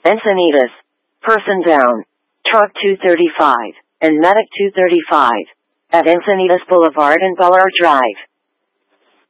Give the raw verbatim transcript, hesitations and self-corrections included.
Encinitas. Person down. Truck two thirty-five and Medic two thirty-five at Encinitas Boulevard and Ballard Drive.